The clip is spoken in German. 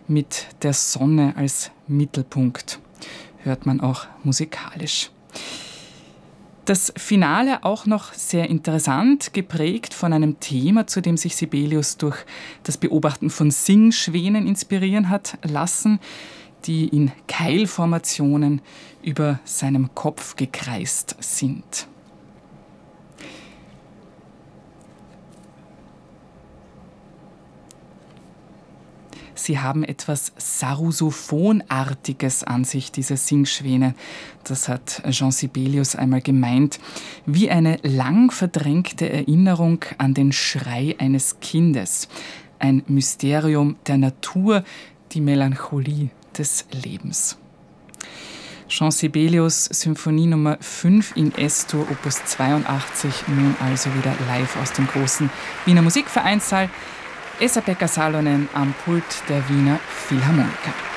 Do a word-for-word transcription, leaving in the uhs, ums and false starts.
mit der Sonne als Mittelpunkt. Hört man auch musikalisch. Das Finale auch noch sehr interessant, geprägt von einem Thema, zu dem sich Sibelius durch das Beobachten von Singschwänen inspirieren hat lassen, die in Keilformationen über seinem Kopf gekreist sind. Sie haben etwas Sarusophonartiges an sich, diese Singschwäne. Das hat Jean Sibelius einmal gemeint, wie eine lang verdrängte Erinnerung an den Schrei eines Kindes. Ein Mysterium der Natur, die Melancholie des Lebens. Jean Sibelius, Symphonie Nummer fünf in Es-Dur, Opus zweiundachtzig, nun also wieder live aus dem großen Wiener Musikvereinssaal. Esa-Pekka Salonen am Pult der Wiener Philharmoniker.